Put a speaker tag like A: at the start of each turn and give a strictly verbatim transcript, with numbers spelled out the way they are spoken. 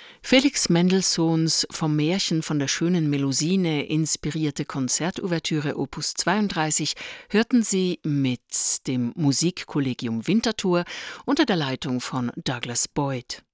A: Felix Mendelssohns vom Märchen von der schönen Melusine inspirierte Konzertouvertüre Opus zweiunddreißig hörten Sie mit dem Musikkollegium Winterthur unter der Leitung von Douglas Boyd.